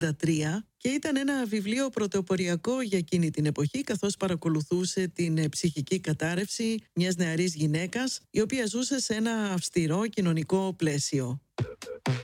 και ήταν ένα βιβλίο πρωτοποριακό για εκείνη την εποχή, καθώς παρακολουθούσε την ψυχική κατάρρευση μιας νεαρής γυναίκας η οποία ζούσε σε ένα αυστηρό κοινωνικό πλαίσιο.